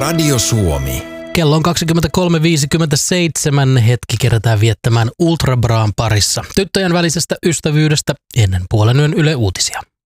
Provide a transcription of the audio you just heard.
Radio Suomi. Kello on 23.57. Hetki kerätään viettämään Ultra Braan parissa. Tyttöjen välisestä ystävyydestä ennen puolen yön Yle Uutisia.